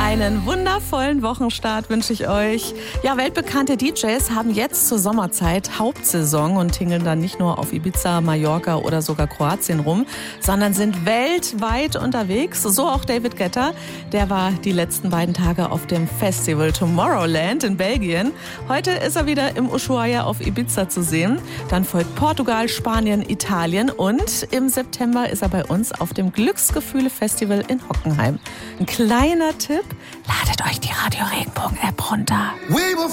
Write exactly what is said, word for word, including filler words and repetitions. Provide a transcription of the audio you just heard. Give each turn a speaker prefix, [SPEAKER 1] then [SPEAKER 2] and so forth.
[SPEAKER 1] Einen wundervollen Wochenstart wünsche ich euch. Ja, weltbekannte D Js haben jetzt zur Sommerzeit Hauptsaison und tingeln dann nicht nur auf Ibiza, Mallorca oder sogar Kroatien rum, sondern sind weltweit unterwegs. So auch David Guetta. Der war die letzten beiden Tage auf dem Festival Tomorrowland in Belgien. Heute ist er wieder im Ushuaia auf Ibiza zu sehen. Dann folgt Portugal, Spanien, Italien und im September ist er bei uns auf dem Glücksgefühle-Festival in Hockenheim. Ein kleiner Tipp: ladet euch die Radio Regenbogen App runter.